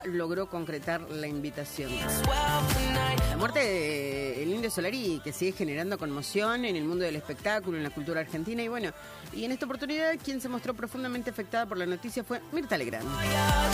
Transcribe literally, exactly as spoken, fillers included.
logró concretar la invitación. La muerte del Indio Solari, que sigue generando conmoción en el mundo del espectáculo, en la cultura argentina, y bueno, y en esta oportunidad quien se mostró profundamente afectada por la noticia fue Mirta Legrand.